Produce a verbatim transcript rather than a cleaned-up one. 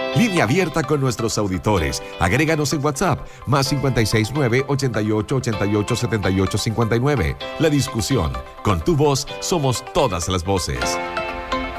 Línea abierta con nuestros auditores. Agréganos en WhatsApp, más cinco seis nueve, ochenta y ocho, ochenta y ocho, setenta y ocho, cincuenta y nueve. La discusión. Con tu voz somos todas las voces.